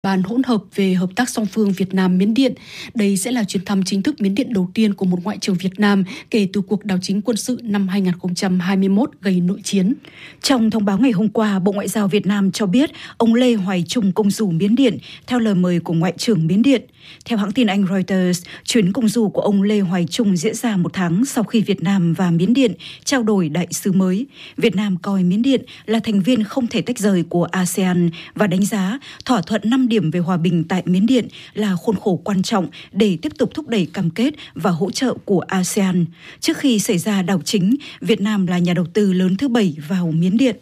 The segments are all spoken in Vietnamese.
bàn hỗn hợp về hợp tác song phương Việt Nam-Miến Điện. Đây sẽ là chuyến thăm chính thức Miến Điện đầu tiên của một ngoại trưởng Việt Nam kể từ cuộc đảo chính quân sự năm 2021 gây nội chiến. Trong thông báo ngày hôm qua, Bộ Ngoại giao Việt Nam cho biết ông Lê Hoài Trung, công du Miến Điện, theo lời mời của Ngoại trưởng Miến Điện. Theo hãng tin Anh Reuters, chuyến công du của ông Lê Hoài Trung diễn ra một tháng sau khi Việt Nam và Miến Điện trao đổi đại sứ mới. Việt Nam coi Miến Điện là thành viên không thể tách rời của ASEAN và đánh giá thỏa thuận 5 điểm về hòa bình tại Miến Điện là khuôn khổ quan trọng để tiếp tục thúc đẩy cam kết và hỗ trợ của ASEAN. Trước khi xảy ra đảo chính, Việt Nam là nhà đầu tư lớn thứ 7 vào Miến Điện.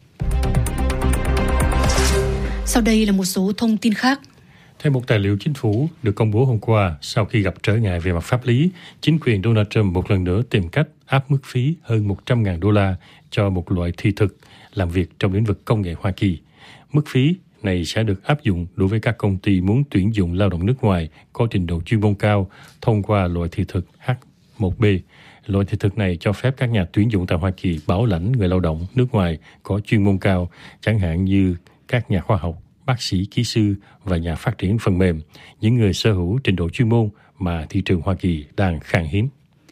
Sau đây là một số thông tin khác. Theo một tài liệu chính phủ được công bố hôm qua, sau khi gặp trở ngại về mặt pháp lý, chính quyền Donald Trump một lần nữa tìm cách áp mức phí hơn 100.000 đô la cho một loại thị thực làm việc trong lĩnh vực công nghệ Hoa Kỳ. Mức phí này sẽ được áp dụng đối với các công ty muốn tuyển dụng lao động nước ngoài có trình độ chuyên môn cao thông qua loại thị thực H1B. Loại thị thực này cho phép các nhà tuyển dụng tại Hoa Kỳ bảo lãnh người lao động nước ngoài có chuyên môn cao, chẳng hạn như các nhà khoa học, bác sĩ, kỹ sư và nhà phát triển phần mềm, những người sở hữu trình độ chuyên môn mà thị trường Hoa Kỳ đang khan hiếm.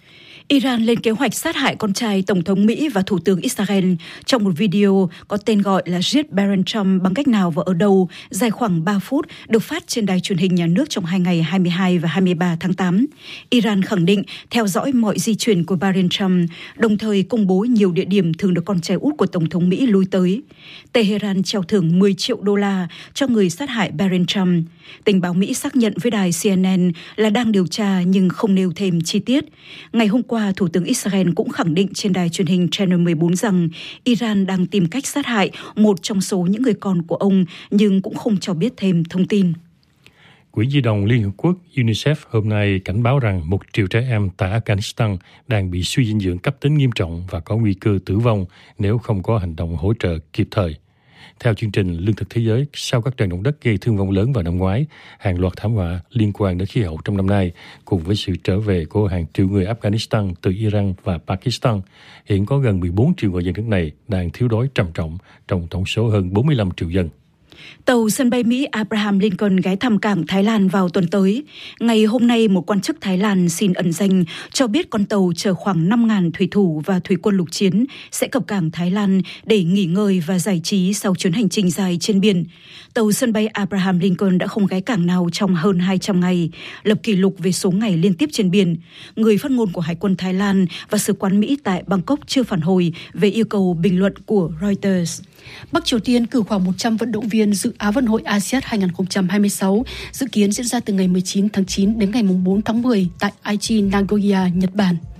Iran lên kế hoạch sát hại con trai Tổng thống Mỹ và Thủ tướng Israel trong một video có tên gọi là Giết Barron Trump bằng cách nào và ở đâu, dài khoảng 3 phút, được phát trên đài truyền hình nhà nước trong 2 ngày 22 và 23 tháng 8. Iran khẳng định theo dõi mọi di chuyển của Barron Trump, đồng thời công bố nhiều địa điểm thường được con trai út của Tổng thống Mỹ lui tới. Tehran treo thưởng 10 triệu đô la cho người sát hại Barron Trump. Tình báo Mỹ xác nhận với đài CNN là đang điều tra nhưng không nêu thêm chi tiết. Ngày hôm qua, Thủ tướng Israel cũng khẳng định trên đài truyền hình Channel 14 rằng Iran đang tìm cách sát hại một trong số những người con của ông, nhưng cũng không cho biết thêm thông tin. Quỹ Nhi đồng Liên Hợp Quốc UNICEF hôm nay cảnh báo rằng 1 triệu trẻ em tại Afghanistan đang bị suy dinh dưỡng cấp tính nghiêm trọng và có nguy cơ tử vong nếu không có hành động hỗ trợ kịp thời. Theo chương trình Lương thực Thế giới, sau các trận động đất gây thương vong lớn vào năm ngoái, hàng loạt thảm họa liên quan đến khí hậu trong năm nay, cùng với sự trở về của hàng triệu người Afghanistan từ Iran và Pakistan, hiện có gần 14 triệu người dân nước này đang thiếu đói trầm trọng trong tổng số hơn 45 triệu dân. Tàu sân bay Mỹ Abraham Lincoln ghé thăm cảng Thái Lan vào tuần tới. Ngày hôm nay, một quan chức Thái Lan xin ẩn danh cho biết con tàu chở khoảng 5.000 thủy thủ và thủy quân lục chiến sẽ cập cảng Thái Lan để nghỉ ngơi và giải trí sau chuyến hành trình dài trên biển. Tàu sân bay Abraham Lincoln đã không ghé cảng nào trong hơn 200 ngày, lập kỷ lục về số ngày liên tiếp trên biển. Người phát ngôn của Hải quân Thái Lan và Sứ quán Mỹ tại Bangkok chưa phản hồi về yêu cầu bình luận của Reuters. Bắc Triều Tiên cử khoảng 100 vận động viên dự Á vận hội ASEAN 2026, dự kiến diễn ra từ ngày 19 tháng 9 đến ngày 4 tháng 10 tại Aichi, Nagoya, Nhật Bản.